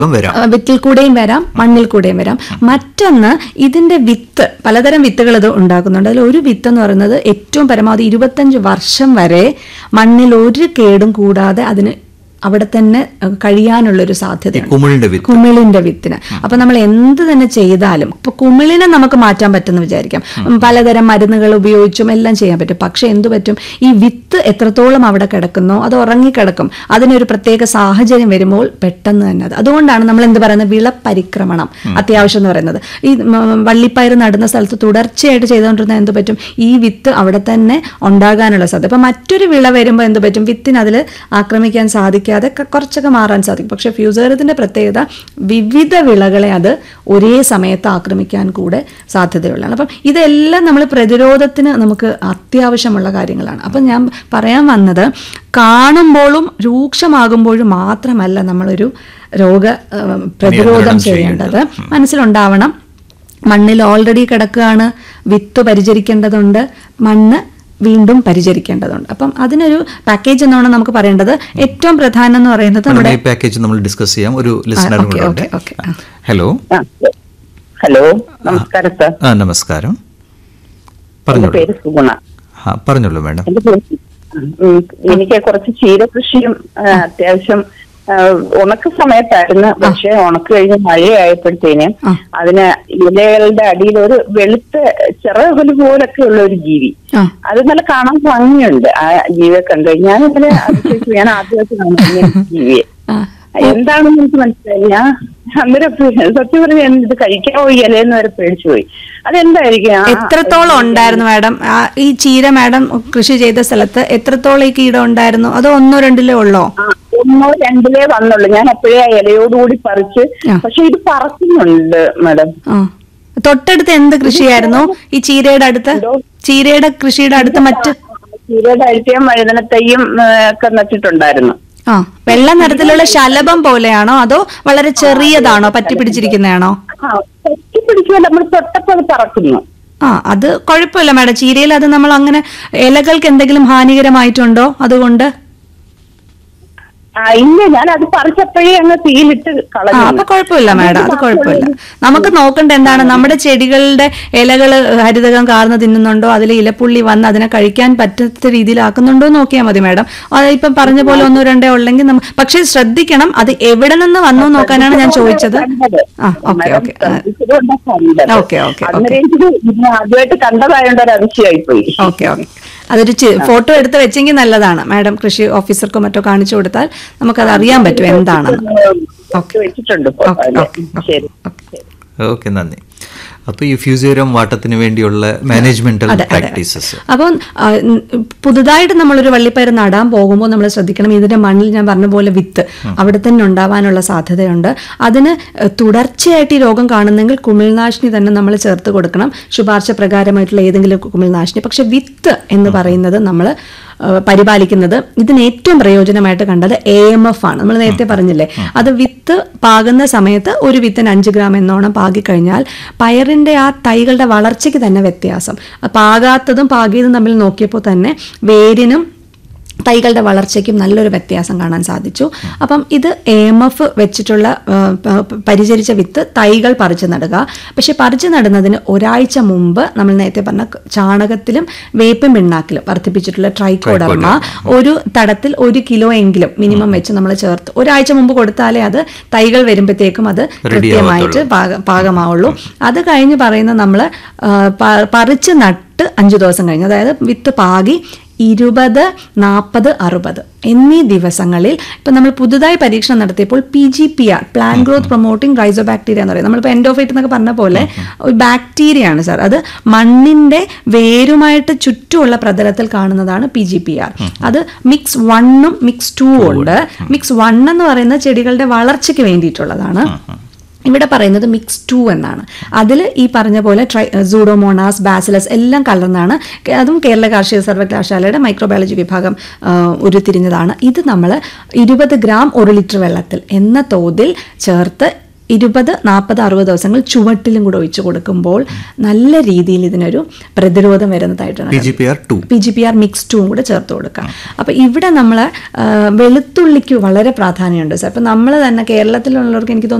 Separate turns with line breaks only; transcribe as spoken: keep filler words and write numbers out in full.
വിത്തിൽ കൂടെയും വരാം, മണ്ണിൽ കൂടെയും വരാം. മറ്റൊന്ന്, ഇതിന്റെ വിത്ത്, പലതരം വിത്തുകൾ ഇത് ഉണ്ടാക്കുന്നുണ്ട്. അതിൽ ഒരു വിത്ത് എന്ന് പറയുന്നത് ഏറ്റവും പരമാവധി ഇരുപത്തഞ്ച് വർഷം വരെ മണ്ണിൽ ഒരു കേടും കൂടാതെ അതിന് അവിടെ തന്നെ കഴിയാനുള്ളൊരു സാധ്യത, കുമിളിന്റെ വിത്തിന്. അപ്പൊ നമ്മൾ എന്ത് തന്നെ ചെയ്താലും, ഇപ്പൊ കുമിളിനെ നമുക്ക് മാറ്റാൻ പറ്റുമെന്ന് വിചാരിക്കാം, പലതരം മരുന്നുകൾ ഉപയോഗിച്ചും എല്ലാം ചെയ്യാൻ പറ്റും. പക്ഷെ എന്തു പറ്റും, ഈ വിത്ത് എത്രത്തോളം അവിടെ കിടക്കുന്നോ അത് ഉറങ്ങിക്കിടക്കും. അതിനൊരു പ്രത്യേക സാഹചര്യം വരുമ്പോൾ പെട്ടെന്ന് തന്നെ അത്. അതുകൊണ്ടാണ് നമ്മൾ എന്ത് പറയുന്നത്, വിളപരിക്രമണം അത്യാവശ്യം എന്ന് പറയുന്നത്. ഈ വള്ളിപ്പയർ നടുന്ന സ്ഥലത്ത് തുടർച്ചയായിട്ട് ചെയ്തുകൊണ്ടിരുന്ന എന്ത് പറ്റും, ഈ വിത്ത് അവിടെ തന്നെ ഉണ്ടാകാനുള്ള സാധ്യത. ഇപ്പൊ മറ്റൊരു വിള വരുമ്പോൾ എന്ത് പറ്റും, വിത്തിന് അതിൽ ആക്രമിക്കാൻ സാധിക്കും, അതൊക്കെ കുറച്ചൊക്കെ മാറാൻ സാധിക്കും. പക്ഷെ ഫ്യൂസേറിയത്തിന്റെ പ്രത്യേകത വിവിധ വിളകളെ അത് ഒരേ സമയത്ത് ആക്രമിക്കാൻ കൂടെ സാധ്യതയുള്ളതാണ്. അപ്പം ഇതെല്ലാം നമ്മൾ പ്രതിരോധത്തിന് നമുക്ക് അത്യാവശ്യമുള്ള കാര്യങ്ങളാണ്. അപ്പം ഞാൻ പറയാൻ വന്നത്, കാണുമ്പോഴും രൂക്ഷമാകുമ്പോഴും മാത്രമല്ല നമ്മളൊരു രോഗ പ്രതിരോധം ചെയ്യേണ്ടത്. മനസ്സിലുണ്ടാവണം, മണ്ണിൽ ഓൾറെഡി കിടക്കുകയാണ്, വിത്ത് പരിചരിക്കേണ്ടതുണ്ട്, മണ്ണ് വീണ്ടും പരിചരിക്കേണ്ടതുണ്ട്. അപ്പം അതിനൊരു പാക്കേജ് എന്നാണ് നമുക്ക് പറയേണ്ടത്. ഏറ്റവും പ്രധാനം എന്ന് പറയുന്നത് നമ്മുടെ
പാക്കേജ് നമ്മൾ ഡിസ്കസ് ചെയ്യാം. ഒരു ലിസണർ ഉണ്ട്. ഹലോ
ഹലോ നമസ്കാരം സർ.
ആ നമസ്കാരം, പറഞ്ഞോളൂ.
പേര് സുഗുണ.
ആ പറഞ്ഞോളൂ മാഡം.
എനിക്ക് കുറച്ച് ചീര കൃഷിയും അത്യാവശ്യം ഉണക്ക സമയത്തായിരുന്നു. പക്ഷെ ഉണക്ക് കഴിഞ്ഞ് മഴയായപ്പോഴത്തേന് അതിന് ഇലകളുടെ അടിയിൽ ഒരു വെളുത്ത ചിറകല് പോലൊക്കെ ഉള്ള ഒരു ജീവി, അത് നല്ല കാണാൻ ഭംഗിയുണ്ട്. ആ ജീവിയെ കണ്ടു ഞാൻ ഇങ്ങനെ അതിശയിച്ചു. ഞാൻ ആദ്യമായിട്ട് കാണുന്ന ജീവിയെ എന്താണെന്ന് എനിക്ക് മനസ്സിലായി. ഞാൻ അന്നേരം സത്യം പറഞ്ഞ ഇത് കഴിക്കാവോ ഈ ഇലയെന്ന് വരെ പേടിച്ചു പോയി. അതെന്തായിരിക്കും?
എത്രത്തോളം ഉണ്ടായിരുന്നു മാഡം ഈ ചീര? മാഡം കൃഷി ചെയ്ത സ്ഥലത്ത് എത്രത്തോളം ഈ കീടം ഉണ്ടായിരുന്നു? അതോ ഒന്നോ രണ്ടിലേ ഉള്ളോ?
ഒന്നോ രണ്ടിലേ വന്നുള്ളൂ. ഞാൻ അപ്പോഴേ ആ ഇലയോടുകൂടി പറിച്ച്. പക്ഷെ ഇത് പറക്കുന്നുണ്ട് മാഡം.
തൊട്ടടുത്ത് എന്ത് കൃഷിയായിരുന്നു ഈ ചീരയുടെ അടുത്ത്? ചീരയുടെ കൃഷിയുടെ അടുത്ത് മറ്റ്
ചീരയുടെ അടുത്ത് ഞാൻ വഴുതനത്തൈയും ഒക്കെ നട്ടിട്ടുണ്ടായിരുന്നു.
ആ, വെള്ള നിറത്തിലുള്ള ശലഭം പോലെയാണോ അതോ വളരെ ചെറിയതാണോ, പറ്റി പിടിച്ചിരിക്കുന്നതാണോ?
പറ്റി പിടിക്കുക, നമ്മൾ തൊട്ടപ്പോൾ അത് പറക്കുന്നു.
ആ, അത് കുഴപ്പമില്ല മാഡം. ചീരയിൽ അത് നമ്മൾ അങ്ങനെ ഇലകൾക്ക് എന്തെങ്കിലും ഹാനികരമായിട്ടുണ്ടോ അതുകൊണ്ട്?
ഇല്ല, ഞാൻ അത് പറിച്ചപ്പോഴേ അങ്ങ് തീയിലിട്ട് കളഞ്ഞു.
അപ്പൊ കുഴപ്പമില്ല മാഡം, അത് കുഴപ്പമില്ല. നമുക്ക് നോക്കേണ്ട എന്താണ്, നമ്മുടെ ചെടികളുടെ ഇലകൾ ഹരിതകം കാർന്ന് തിന്നുന്നുണ്ടോ, അതിൽ ഇലപ്പുള്ളി വന്ന് അതിനെ കഴിക്കാൻ പറ്റാത്ത രീതിയിലാക്കുന്നുണ്ടോ നോക്കിയാൽ മതി മാഡം. അത് ഇപ്പം പറഞ്ഞ പോലെ ഒന്നോ രണ്ടോ ഉള്ളെങ്കിൽ നമ്മൾ, പക്ഷെ ശ്രദ്ധിക്കണം അത് എവിടെ നിന്ന് വന്നു നോക്കാനാണ് ഞാൻ ചോദിച്ചത്. ആ ഓക്കെ ഓക്കെ ഓക്കെ ഓക്കെ
ആദ്യമായിട്ട് കണ്ടതായോണ്ട് ഒരു അതിശയായി പോയി.
ഓക്കെ ഓക്കെ അതൊരു ഫോട്ടോ എടുത്ത് വെച്ചെങ്കിൽ നല്ലതാണ് മാഡം. കൃഷി ഓഫീസർക്കോ മറ്റോ കാണിച്ചു കൊടുത്താൽ നമുക്കത് അറിയാൻ പറ്റും എന്താണെന്ന്.
ഓക്കെ, നന്ദി. അപ്പോൾ ഈ ഫ്യൂസേറിയം വാട്ടത്തിന് വേണ്ടിയുള്ള മാനേജ്മെന്റൽ പ്രാക്ടീസസ്.
അപ്പം പുതുതായിട്ട് നമ്മളൊരു വള്ളിപ്പയർ നടാൻ പോകുമ്പോൾ നമ്മൾ ശ്രദ്ധിക്കണം, ഇതിന്റെ മണ്ണിൽ ഞാൻ പറഞ്ഞ പോലെ വിത്ത് അവിടെ തന്നെ ഉണ്ടാവാനുള്ള സാധ്യതയുണ്ട്. അതിന് തുടർച്ചയായിട്ട് ഈ രോഗം കാണുന്നെങ്കിൽ കുമിൾനാശിനി തന്നെ നമ്മൾ ചേർത്ത് കൊടുക്കണം, ശുപാർശ പ്രകാരമായിട്ടുള്ള ഏതെങ്കിലും കുമിൾനാശിനി. പക്ഷെ വിത്ത് എന്ന് പറയുന്നത് നമ്മൾ പരിപാലിക്കുന്നത് ഇതിന് ഏറ്റവും പ്രയോജനമായിട്ട് കണ്ടത് എ എം എഫ് ആണ്. നമ്മൾ നേരത്തെ പറഞ്ഞില്ലേ, അത് വിത്ത് പാകുന്ന സമയത്ത് ഒരു വിത്തിന് അഞ്ച് ഗ്രാം എന്നോണം പാകിക്കഴിഞ്ഞാൽ പയറിന്റെ ആ തൈകളുടെ വളർച്ചയ്ക്ക് തന്നെ വ്യത്യാസം. പാകാത്തതും പാകിയതും തമ്മിൽ നോക്കിയപ്പോൾ തന്നെ വേരിനും തൈകളുടെ വളർച്ചയ്ക്കും നല്ലൊരു വ്യത്യാസം കാണാൻ സാധിച്ചു. അപ്പം ഇത് എ എം എഫ് വെച്ചിട്ടുള്ള പരിചരിച്ച വിത്ത് തൈകൾ പറിച്ചു നടുക. പക്ഷെ പറിച്ചു നടുന്നതിന് ഒരാഴ്ച മുമ്പ് നമ്മൾ നേരത്തെ പറഞ്ഞ ചാണകത്തിലും വേപ്പിൻ പിണ്ണാക്കിലും വർദ്ധിപ്പിച്ചിട്ടുള്ള ട്രൈക്കോഡർമ ഒരു തടത്തിൽ ഒരു കിലോ എങ്കിലും മിനിമം വെച്ച് നമ്മൾ ചേർത്ത് ഒരാഴ്ച മുമ്പ് കൊടുത്താലേ അത് തൈകൾ വരുമ്പോഴത്തേക്കും അത് കൃത്യമായിട്ട് പാകമാവുള്ളൂ. അത് കഴിഞ്ഞ് പറയുന്ന നമ്മൾ പറിച്ച് നട്ട് അഞ്ചു ദിവസം കഴിഞ്ഞ്, അതായത് വിത്ത് പാകി ഇരുപത് നാൽപ്പത് അറുപത് എന്നീ ദിവസങ്ങളിൽ ഇപ്പം നമ്മൾ പുതുതായി പരീക്ഷണം നടത്തിയപ്പോൾ P G P R, plan growth promoting റൈസോബാക്ടീരിയ എന്ന് പറയും. നമ്മളിപ്പോൾ എൻഡോഫൈറ്റ് എന്നൊക്കെ പറഞ്ഞ പോലെ ഒരു ബാക്ടീരിയ ആണ് സാർ. അത് മണ്ണിന്റെ വേരുമായിട്ട് ചുറ്റുമുള്ള പ്രതലത്തിൽ കാണുന്നതാണ് പി ജി പി ആർ. അത് മിക്സ് വണ്ണും മിക്സ് ടൂ ഉണ്ട്. മിക്സ് വൺ എന്ന് പറയുന്നത് ചെടികളുടെ വളർച്ചയ്ക്ക് വേണ്ടിയിട്ടുള്ളതാണ്. ഇവിടെ പറയുന്നത് മിക്സ് ടു എന്നാണ്. അതിൽ ഈ പറഞ്ഞ പോലെ ട്രൈ സൂഡോമോണാസ്, ബാസിലസ് എല്ലാം കലർന്നാണ്. അതും കേരള കാർഷിക സർവകലാശാലയുടെ മൈക്രോബയോളജി വിഭാഗം ഉരുത്തിരിഞ്ഞതാണ്. ഇത് നമ്മൾ ഇരുപത് ഗ്രാം ഒരു ലിറ്റർ വെള്ളത്തിൽ എന്ന തോതിൽ ചേർത്ത് ഇരുപത് നാൽപ്പത് അറുപത് ദിവസങ്ങൾ ചുവട്ടിലും കൂടെ ഒഴിച്ചു കൊടുക്കുമ്പോൾ നല്ല രീതിയിൽ ഇതിനൊരു പ്രതിരോധം വരുന്നതായിട്ടാണ്.
P G P R to
P G P R mix ടൂവും കൂടെ ചേർത്ത് കൊടുക്കാം. അപ്പം ഇവിടെ നമ്മൾ വെളുത്തുള്ളിക്ക് വളരെ പ്രാധാന്യമുണ്ട് സാർ. അപ്പം നമ്മൾ തന്നെ കേരളത്തിലുള്ളവർക്ക് എനിക്ക് തോന്നുന്നു